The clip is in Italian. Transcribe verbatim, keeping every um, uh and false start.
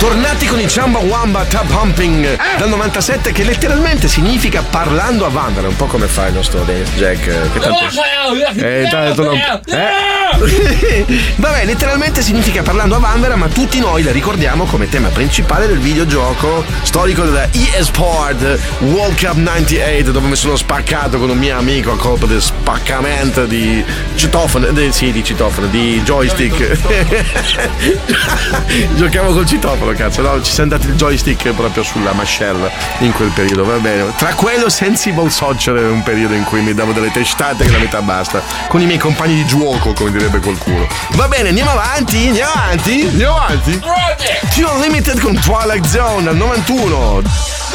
Tornati con i Chumbawamba Tub Pumping eh? dal novantasette, che letteralmente significa parlando a Vanvera, un po' come fa il nostro Jack. Che tanto... eh, tanto non... eh? Vabbè, letteralmente significa parlando a Vanvera, ma tutti noi la ricordiamo come tema principale del videogioco storico della E A Sport World Cup novantotto, dove mi sono spaccato con un mio amico a colpo di spaccamento di citofono, di, sì, di citofono, di joystick. Giocavo col citofono, cazzo, no? Ci siamo dati il joystick proprio sulla mascella in quel periodo, va bene. Tra quello Sensible Soccer era un periodo in cui mi davo delle testate che la metà basta, con i miei compagni di gioco, come direbbe qualcuno. Va bene, andiamo avanti, andiamo avanti, andiamo avanti. Pure Unlimited con Twilight Zone al novantuno.